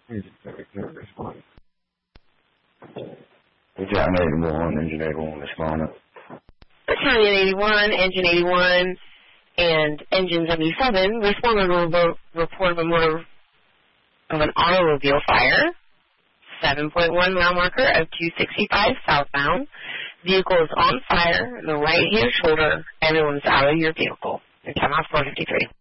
Battalion 81, Engine 81, responding. Battalion 81, Engine 81, and Engine 77 responded to a report of a motor of an automobile fire, 7.1 mile marker of 265 southbound. Vehicle is on fire in the right-hand shoulder. Everyone's out of your vehicle. Your time off 453.